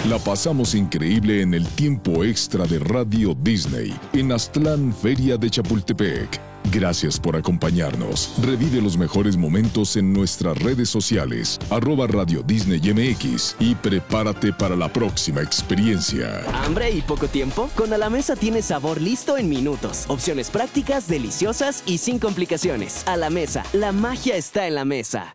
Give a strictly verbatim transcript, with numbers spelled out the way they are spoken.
La pasamos increíble en el tiempo extra de Radio Disney en Aztlán, Feria de Chapultepec. Gracias por acompañarnos. Revive los mejores momentos en nuestras redes sociales, arroba Radio Disney M X, y prepárate para la próxima experiencia. ¿Hambre y poco tiempo? Con A la Mesa tienes sabor listo en minutos. Opciones prácticas, deliciosas y sin complicaciones. A la Mesa, la magia está en la mesa.